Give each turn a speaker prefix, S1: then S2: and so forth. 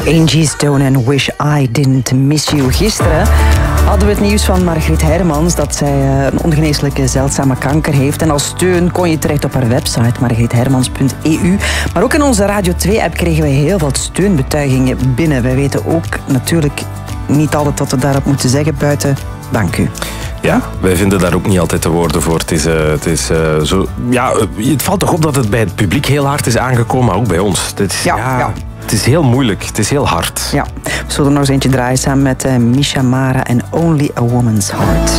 S1: Angie Stone en Wish I Didn't Miss You. Gisteren hadden we het nieuws van Margriet Hermans dat zij een ongeneeslijke zeldzame kanker heeft. En als steun kon je terecht op haar website margriethermans.eu. Maar ook in onze Radio 2-app kregen we heel veel steunbetuigingen binnen. Wij weten ook natuurlijk niet altijd wat we daarop moeten zeggen buiten dank u.
S2: Ja, wij vinden daar ook niet altijd de woorden voor. Het valt toch op dat het bij het publiek heel hard is aangekomen, maar ook bij ons. Het is heel moeilijk, het is heel hard.
S1: Ja, we zullen er nog eens eentje draaien samen met Misha Mara en Only a Woman's Heart.